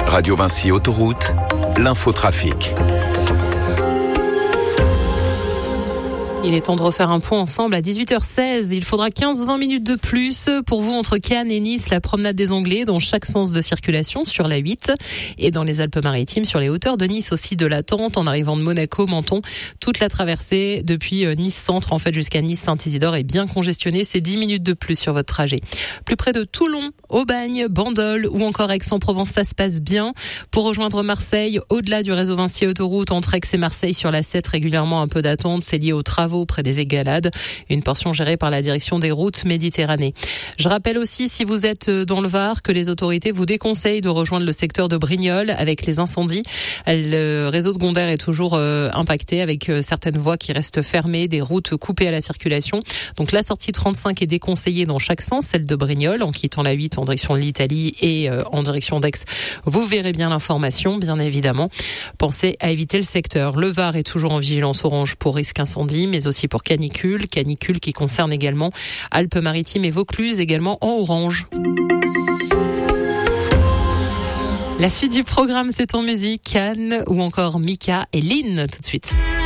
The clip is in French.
Radio Vinci Autoroute, l'infotrafic. Il est temps de refaire un point ensemble à 18h16. Il faudra 15-20 minutes de plus pour vous entre Cannes et Nice, la promenade des Anglais dans chaque sens de circulation sur la 8 et dans les Alpes-Maritimes sur les hauteurs de Nice aussi de l'attente en arrivant de Monaco, Menton. Toute la traversée depuis Nice-Centre en fait jusqu'à Nice-Saint-Isidore est bien congestionnée. C'est 10 minutes de plus sur votre trajet. Plus près de Toulon, Aubagne, Bandol ou encore Aix-en-Provence, ça se passe bien. Pour rejoindre Marseille, au-delà du réseau Vinci Autoroute entre Aix et Marseille sur la 7, régulièrement un peu d'attente. C'est lié aux travaux près des Égalades, une portion gérée par la direction des routes Méditerranée. Je rappelle aussi, si vous êtes dans le Var, que les autorités vous déconseillent de rejoindre le secteur de Brignoles avec les incendies. Le réseau de Gondère est toujours impacté avec certaines voies qui restent fermées, des routes coupées à la circulation. Donc la sortie 35 est déconseillée dans chaque sens, celle de Brignoles en quittant la 8 en direction de l'Italie et en direction d'Aix. Vous verrez bien l'information, bien évidemment. Pensez à éviter le secteur. Le Var est toujours en vigilance orange pour risque incendie, mais aussi pour canicule qui concerne également Alpes-Maritimes et Vaucluse, également en orange. La suite du programme, c'est en musique, Cannes ou encore Mika et Lynn tout de suite.